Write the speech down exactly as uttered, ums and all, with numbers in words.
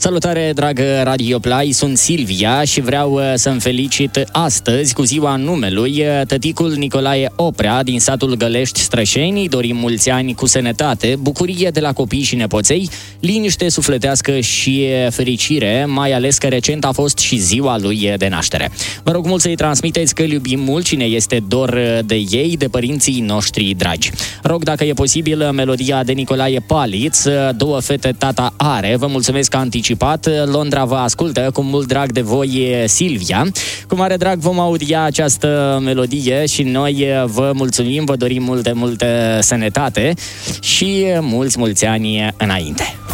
Salutare, dragă Radio Play, sunt Silvia și vreau să-mi felicit astăzi cu ziua numelui tăticul Nicolae Oprea din satul Gălești, Strășeni. Dorim mulți ani cu sănătate, bucurie de la copii și nepoței, liniște sufletească și fericire, mai ales că recent a fost și ziua lui de naștere. Vă rog mult să-i transmiteți că îl iubim mult, cine este dor de ei, de părinții noștri dragi. Rog, dacă e posibil, melodia de Nicolae Paliț, Două fete tata are. Vă mulțumesc că anticipat. Londra vă ascultă cu mult drag de voi, Silvia. Cu mare drag vom audia această melodie și noi vă mulțumim, vă dorim multe, multe sănătate și mulți, mulți ani înainte.